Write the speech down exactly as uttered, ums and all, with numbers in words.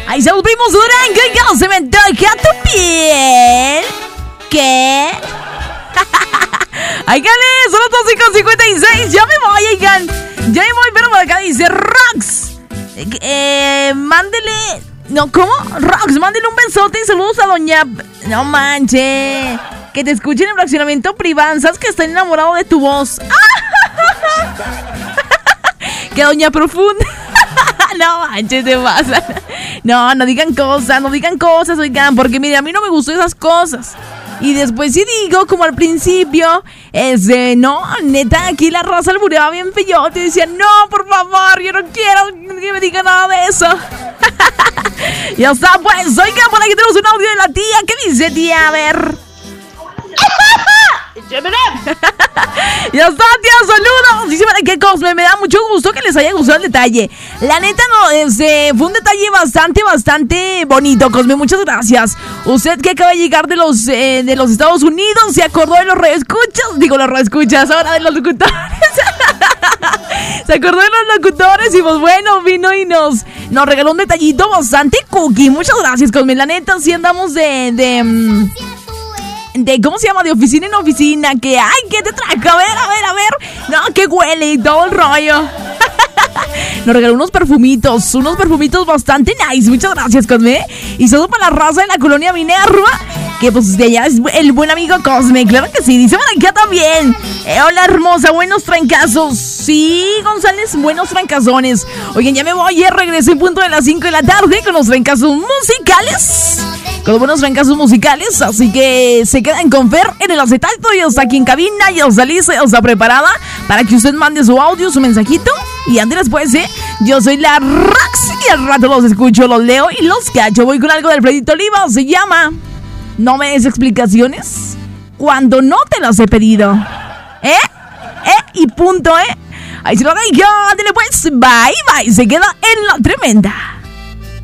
Ahí se los primos Durango y yo se me toca tu piel. ¿Qué? Oigan, son las doce con cincuenta y seis. Ya me voy, oigan. Ya me voy, pero por acá dice Rox. Eh, mándele. No, ¿cómo? Rox, mándele un besote y saludos a doña. No manches. Que te escuchen en el fraccionamiento Privanzas, que está enamorado de tu voz. Que doña Profunda. No manches, te pasa. No, no digan cosas, no digan cosas, oigan, porque mire, a mí no me gustan esas cosas. Y después sí digo, como al principio, este, no, neta, aquí la raza albureaba bien feyote y decía, no, por favor, yo no quiero que me diga nada de eso. Ya está, pues, oiga, por aquí tenemos un audio de la tía. ¿Qué dice, tía? A ver. Ya está, tía, saludos. Dice, ¿qué Cosme? Me da mucho gusto que les haya gustado el detalle. La neta, no, este, fue un detalle bastante, bastante bonito, Cosme, muchas gracias. Usted que acaba de llegar de los, eh, de los Estados Unidos, se acordó de los radioescuchas, digo, los radioescuchas, ahora de los locutores. Se acordó de los locutores y pues bueno, vino y nos, nos regaló un detallito bastante cookie. Muchas gracias, Cosme. La neta, sí andamos de... de De, ¿cómo se llama? De oficina en oficina. Que, ay, ¿qué te trajo? A ver, a ver, a ver. No, que huele y todo el rollo. Nos regaló unos perfumitos. Unos perfumitos bastante nice. Muchas gracias, Cosme. Y todo para la raza de la colonia Minerva. Que pues de allá es el buen amigo Cosme. Claro que sí. Dice por acá también. Eh, hola, hermosa. Buenos trancazos. Sí, González. Buenos trancazones. Oigan, ya me voy. Eh, regreso en punto de las cinco de la tarde con los trancazos musicales. Con los buenos trancazos musicales. Así que se quedan con Fer en el acetato. Y está aquí en cabina. Y está lista, ya está preparada para que usted mande su audio, su mensajito. Y antes después, ¿eh? Yo soy la Rox. Y al rato los escucho, los leo y los cacho. Voy con algo del Alfredito Oliva. Se llama No me des explicaciones cuando no te las he pedido. ¿Eh? ¿Eh? Y punto, ¿eh? Ahí se lo digo. Ándale pues. Bye, bye. Se queda en la tremenda.